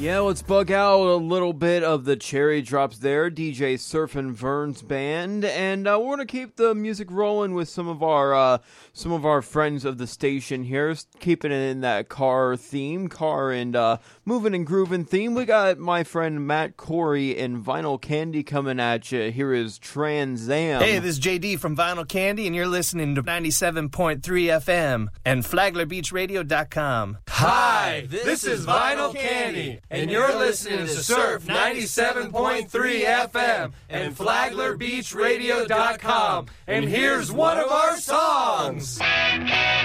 Yeah, let's bug out a little bit of the cherry drops there, DJ Surfin' Vern's band, and we're gonna keep the music rolling with some of our friends of the station here, keeping it in that car and moving and grooving theme. We got my friend Matt Corey and Vinyl Candy coming at you. Here is Trans Am. Hey, this is JD from Vinyl Candy, and you're listening to 97.3 FM and FlaglerBeachRadio.com. Hi, this is Vinyl Candy, and you're listening to Surf 97.3 FM and FlaglerBeachRadio.com. And here's one of our songs.